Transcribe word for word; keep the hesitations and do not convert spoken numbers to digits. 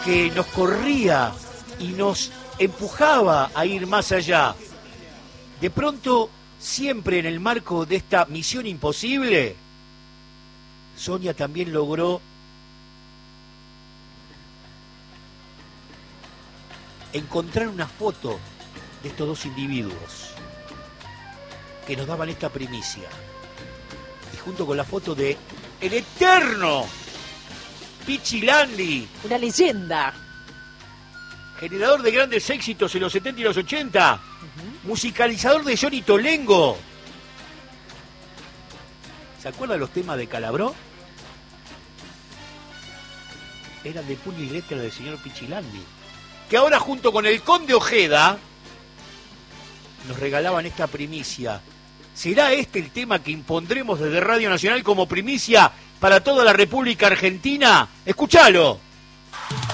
que nos corría y nos empujaba a ir más allá. De pronto, siempre en el marco de esta misión imposible, Sonia también logró encontrar una foto de estos dos individuos que nos daban esta primicia. Y junto con la foto de el eterno Pichi Landi, una leyenda, generador de grandes éxitos en los setenta y los ochenta, uh-huh. musicalizador de Johnny Tolengo. ¿Se acuerdan los temas de Calabró? Eran de puño y letra del señor Pichi Landi, que ahora junto con el Conde Ojeda nos regalaban esta primicia. ¿Será este el tema que impondremos desde Radio Nacional como primicia para toda la República Argentina? ¡Escúchalo!